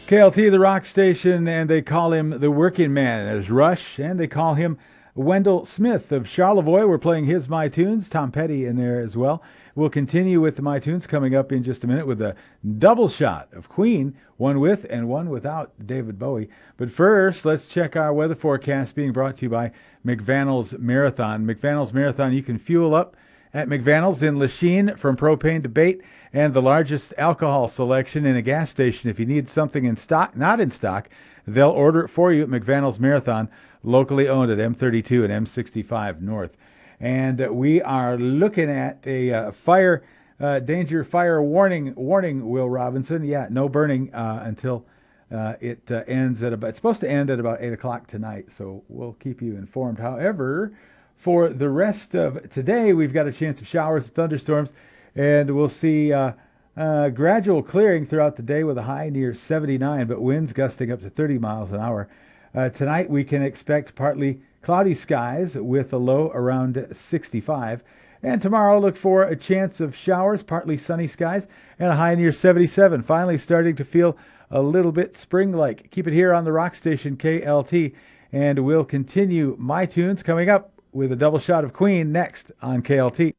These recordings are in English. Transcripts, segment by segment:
KLT, the rock station, and they call him the working man as Rush, and they call him Wendell Smith of Charlevoix. We're playing his My Tunes. Tom Petty in there as well. We'll continue with the My Tunes coming up in just a minute with a double shot of Queen, one with and one without David Bowie. But first, let's check our weather forecast being brought to you by McVannell's Marathon. McVannell's Marathon, you can fuel up at McVannell's in Lachine from propane to bait, and the largest alcohol selection in a gas station. If you need something in stock, not in stock, they'll order it for you at McVannell's Marathon, locally owned at M32 and M65 North. And we are looking at a danger fire warning, Will Robinson. Yeah, no burning until it ends at about, it's supposed to end at about 8 o'clock tonight, so we'll keep you informed. However, for the rest of today, we've got a chance of showers and thunderstorms, and we'll see gradual clearing throughout the day with a high near 79, but winds gusting up to 30 miles an hour. Tonight, we can expect partly cloudy skies with a low around 65. And tomorrow, look for a chance of showers, partly sunny skies, and a high near 77. Finally starting to feel a little bit spring-like. Keep it here on the rock station KLT, and we'll continue My Tunes coming up with a double shot of Queen next on KLT.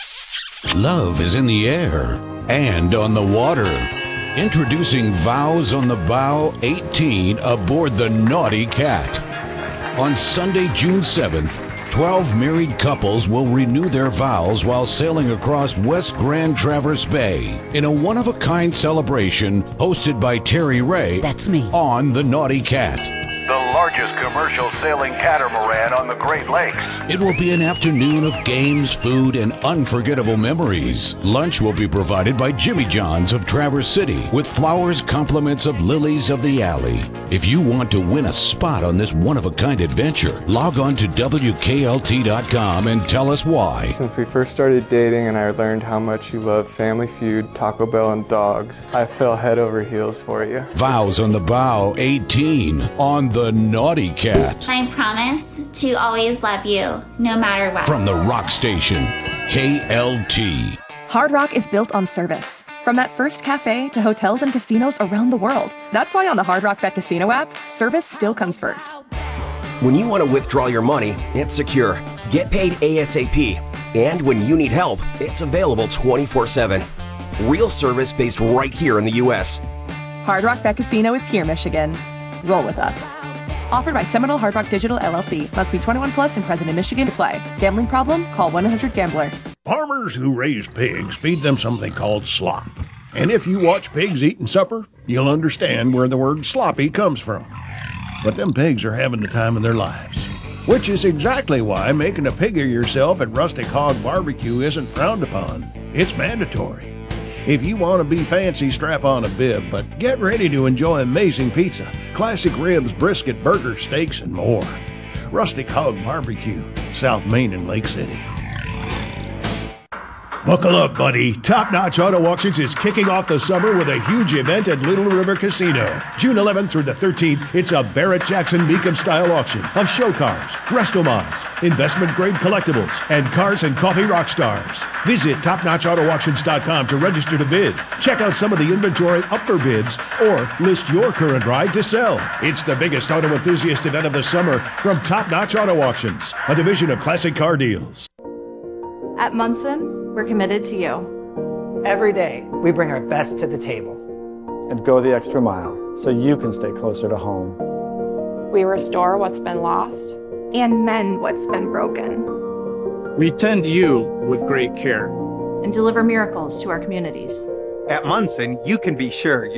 Love is in the air and on the water. Introducing Vows on the Bow 18 aboard the Naughty Cat. On Sunday, June 7th, 12 married couples will renew their vows while sailing across West Grand Traverse Bay in a one-of-a-kind celebration hosted by Terry Ray. That's me. On the Naughty Cat. The largest commercial sailing catamaran on the Great Lakes. It will be an afternoon of games, food, and unforgettable memories. Lunch will be provided by Jimmy John's of Traverse City with flowers, compliments of Lilies of the Alley. If you want to win a spot on this one-of-a-kind adventure, log on to WKLT.com and tell us why. Since we first started dating and I learned how much you love Family Feud, Taco Bell, and dogs, I fell head over heels for you. Vows on the Bow 18 on the Naughty Cat. I promise to always love you, no matter what. From the rock station, KLT. Hard Rock is built on service. From that first cafe to hotels and casinos around the world. That's why on the Hard Rock Bet Casino app, service still comes first. When you want to withdraw your money, it's secure. Get paid ASAP. And when you need help, it's available 24/7. Real service based right here in the U.S. Hard Rock Bet Casino is here, Michigan. Roll with us. Offered by Seminole Hard Rock Digital LLC. Must be 21 plus and present in Michigan to play. Gambling problem? Call 1-800-GAMBLER. Farmers who raise pigs feed them something called slop. And if you watch pigs eating supper, you'll understand where the word sloppy comes from. But them pigs are having the time of their lives. Which is exactly why making a pig of yourself at Rustic Hog Barbecue isn't frowned upon. It's mandatory. If you want to be fancy, strap on a bib, but get ready to enjoy amazing pizza, classic ribs, brisket, burger, steaks, and more. Rustic Hog Barbecue, South Main and Lake City. Buckle up, buddy. Top Notch Auto Auctions is kicking off the summer with a huge event at Little River Casino. June 11th through the 13th, it's a Barrett-Jackson Beacom-style auction of show cars, resto-mods, investment-grade collectibles, and cars and coffee rock stars. Visit TopNotchAutoAuctions.com to register to bid. Check out some of the inventory up for bids, or list your current ride to sell. It's the biggest auto enthusiast event of the summer from Top Notch Auto Auctions, a division of Classic Car Deals. At Munson, we're committed to you. Every day, we bring our best to the table. And go the extra mile so you can stay closer to home. We restore what's been lost and mend what's been broken. We tend you with great care. And deliver miracles to our communities. At Munson, you can be sure